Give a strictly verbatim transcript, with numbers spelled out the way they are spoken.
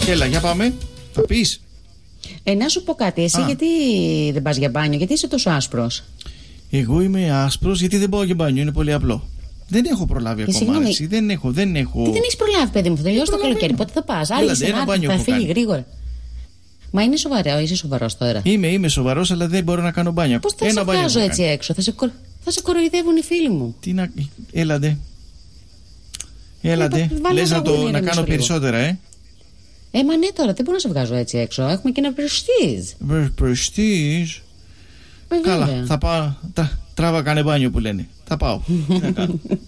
Έλα, για πάμε. Θα πεις. Ε, να σου πω κάτι. Εσύ Α. γιατί δεν πας για μπάνιο, γιατί είσαι τόσο άσπρος? Εγώ είμαι άσπρος γιατί δεν πάω για μπάνιο. Είναι πολύ απλό. Δεν έχω προλάβει ακόμα. συγγνώμη. Εσύ. Δεν έχω, δεν έχω. Τι δεν έχεις προλάβει, παιδί μου, θα τελειώσει το προλαβαίνω. καλοκαίρι. Πότε θα πας? Έλατε, Άργησε ένα να μπάνιο θα έχω φύγει κάνει. γρήγορα. Μα είναι σοβαρό, είσαι σοβαρός τώρα. Είμαι, είμαι σοβαρός, αλλά δεν μπορώ να κάνω μπάνιο. Πώς θα Ένα σε μπάνιο βγάζω έχω έτσι κάνει. έξω? Θα σε, κορ... θα σε κοροϊδεύουν οι φίλοι μου. Τι να. Έλατε. Έλατε. βάλε Λες ένα να, το, τραγούδι να να κάνω ηρεμήσω λίγο. περισσότερα, ε. Ε, μα ναι, τώρα δεν μπορώ να σε βγάζω έτσι έξω. Έχουμε και ένα prestige. Προστίζ. Ε, Καλά, βέβαια. θα πάω. Τρα- Τράβα κάνε μπάνιο που λένε. Θα πάω. Τι να κάνω.